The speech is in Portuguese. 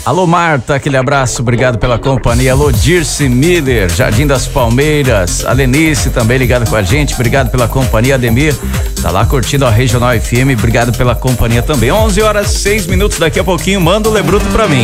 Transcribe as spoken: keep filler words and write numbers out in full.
Alô, Marta, aquele abraço, obrigado pela companhia. Alô, Dirce Miller, Jardim das Palmeiras. A Lenice também ligada com a gente, obrigado pela companhia. Ademir, tá lá curtindo a Regional F M, obrigado pela companhia também. onze horas, seis minutos, daqui a pouquinho, manda o Lebruto pra mim.